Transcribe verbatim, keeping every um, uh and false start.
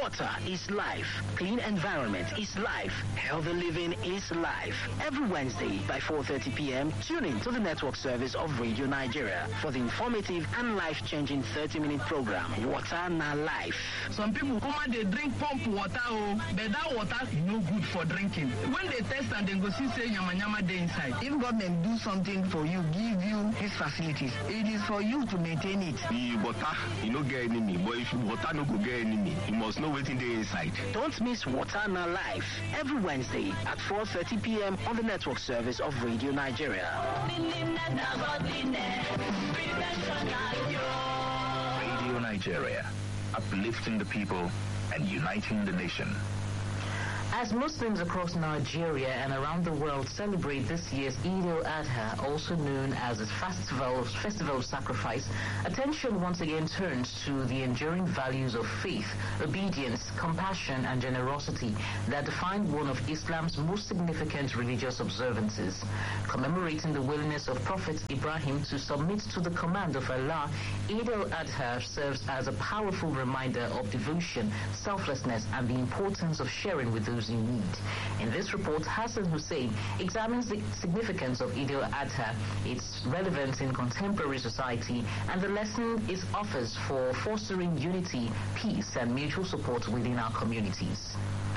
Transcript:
Water is life. Clean environment is life. Healthy living is life. Every Wednesday by four thirty p.m., tune in to the network service of Radio Nigeria for the informative and life-changing thirty-minute program, Water na Life. Some people come and they drink pump water, oh, but that water is no good for drinking. When they test and they go see say yama yama dey inside. If government do something for you, give you these facilities, it is for you to maintain it. The water, you no get enemy, but if water no go get enemy, you must know what's in the inside. Don't miss Water na Life every Wednesday at four thirty p.m. on the network service of Radio Nigeria. Radio Nigeria, uplifting the people and uniting the nation. As Muslims across Nigeria and around the world celebrate this year's Eid al-Adha, also known as the Festival, Festival of Sacrifice, attention once again turns to the enduring values of faith, obedience, compassion, and generosity that define one of Islam's most significant religious observances. Commemorating the willingness of Prophet Ibrahim to submit to the command of Allah, Eid al-Adha serves as a powerful reminder of devotion, selflessness, and the importance of sharing with those in need. In this report, Hassan Hussein examines the significance of Eid al-Adha, its relevance in contemporary society, and the lesson it offers for fostering unity, peace, and mutual support within our communities.